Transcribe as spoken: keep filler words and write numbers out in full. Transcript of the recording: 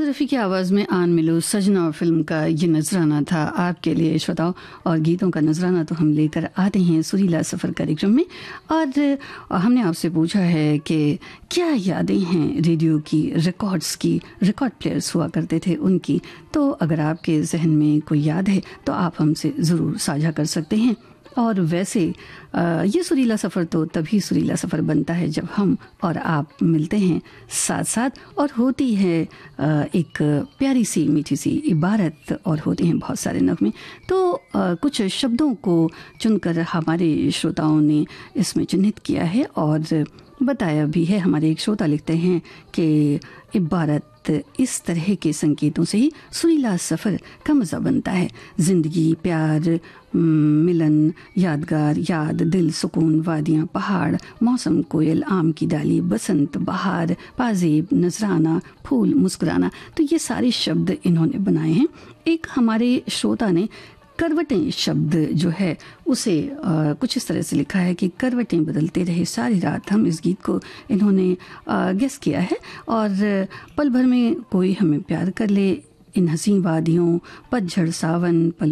मोहम्मद रफ़ी की आवाज़ में आन मिलो सजना फिल्म का ये नजराना था आपके लिए श्रोताओं। और गीतों का नजराना तो हम लेकर आते हैं सुरीला सफ़र कार्यक्रम में। और हमने आपसे पूछा है कि क्या यादें हैं रेडियो की, रिकॉर्ड्स की, रिकॉर्ड प्लेयर्स हुआ करते थे उनकी। तो अगर आपके जहन में कोई याद है तो आप हमसे ज़रूर साझा कर सकते हैं। और वैसे ये सुरीला सफ़र तो तभी सुरीला सफ़र बनता है जब हम और आप मिलते हैं साथ साथ, और होती है एक प्यारी सी मीठी सी इबारत और होते हैं बहुत सारे नगमे। तो कुछ शब्दों को चुनकर हमारे श्रोताओं ने इसमें चिन्हित किया है और बताया भी है। हमारे एक श्रोता लिखते हैं कि इबारत इस तरह के संकेतों से ही सुरीला सफ़र का मज़ा बनता है। ज़िंदगी, प्यार, मिलन, यादगार, याद, दिल, सुकून, वादियाँ, पहाड़, मौसम, कोयल, आम की डाली, बसंत, बहार, पाजेब, नजराना, फूल, मुस्कुराना। तो ये सारे शब्द इन्होंने बनाए हैं। एक हमारे श्रोता ने करवटें शब्द जो है उसे आ, कुछ इस तरह से लिखा है कि करवटें बदलते रहे सारी रात। हम इस गीत को इन्होंने गेस किया है। और पल भर में कोई हमें प्यार कर ले, इन हसीं वादियों, पतझड़ सावन, पल